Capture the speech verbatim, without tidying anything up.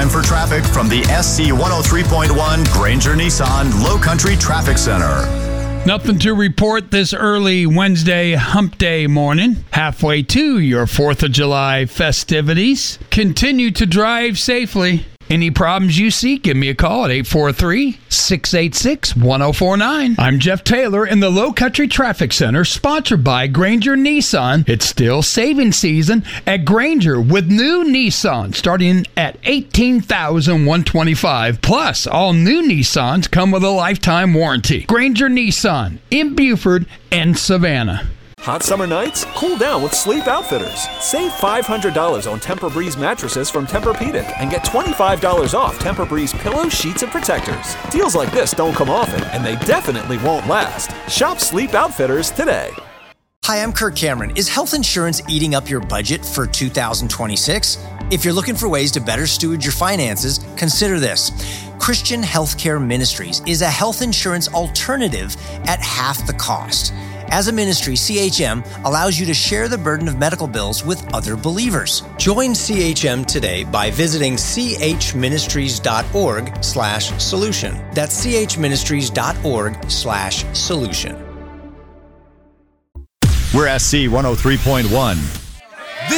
for traffic from the S C one oh three point one Granger Nissan Low Country Traffic Center. Nothing to report this early Wednesday hump day morning. Halfway to your fourth of July festivities. Continue to drive safely. Any problems you see, give me a call at eight four three, six eight six, one oh four nine. I'm Jeff Taylor in the Low Country Traffic Center, sponsored by Granger Nissan. It's still saving season at Granger with new Nissan starting at eighteen thousand one hundred twenty-five dollars. Plus, all new Nissans come with a lifetime warranty. Granger Nissan in Buford and Savannah. Hot summer nights? Cool down with Sleep Outfitters. Save five hundred dollars on Tempur-Breeze mattresses from Tempur-Pedic and get twenty-five dollars off Tempur-Breeze pillows, sheets, and protectors. Deals like this don't come often, and they definitely won't last. Shop Sleep Outfitters today. Hi, I'm Kirk Cameron. Is health insurance eating up your budget for two thousand twenty-six? If you're looking for ways to better steward your finances, consider this. Christian Healthcare Ministries is a health insurance alternative at half the cost. As a ministry, C H M allows you to share the burden of medical bills with other believers. Join C H M today by visiting chministries.org slash solution. That's chministries.org slash solution. We're S C one oh three point one.